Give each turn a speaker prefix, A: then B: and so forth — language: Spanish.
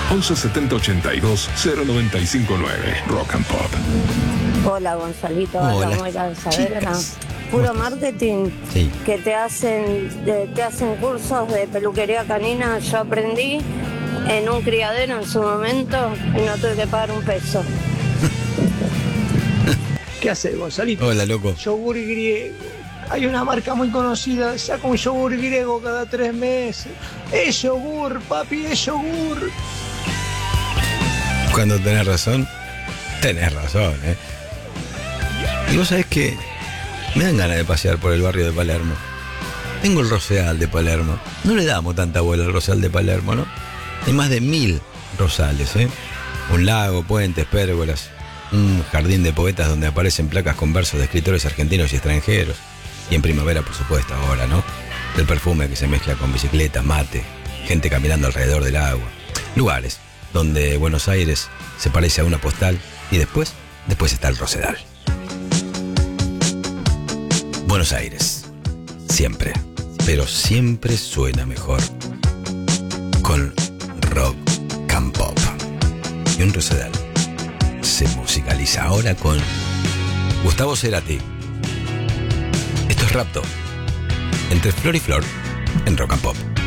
A: 11 70 82 0959. Rock and Pop.
B: Hola, Gonzalito.
C: Hola,
B: Muy Saavedra.
C: chicas.
B: Puro marketing.
C: Sí.
B: Que te hacen cursos de peluquería canina. Yo aprendí en un criadero en su momento y no tuve que pagar un peso.
D: ¿Qué haces, Gonzalito?
C: Hola, loco.
D: Yogur griego. Hay una marca muy conocida, saca un yogur griego cada 3 meses. Es yogur, papi, es yogur.
C: Cuando tenés razón, ¿eh? Y vos sabés que me dan ganas de pasear por el barrio de Palermo. Tengo el Rosedal de Palermo. No le damos tanta bola al Rosedal de Palermo, ¿no? Hay más de 1000 rosales, ¿eh? Un lago, puentes, pérgolas, un jardín de poetas donde aparecen placas con versos de escritores argentinos y extranjeros. Y en primavera, por supuesto, ahora, ¿no? El perfume que se mezcla con bicicleta, mate, gente caminando alrededor del agua. Lugares donde Buenos Aires se parece a una postal y después está el Rosedal. Buenos Aires, siempre, pero siempre suena mejor con Rock and Pop. Y un Rosedal se musicaliza ahora con Gustavo Cerati. Esto es Rapto, entre Flor y Flor, en Rock and Pop.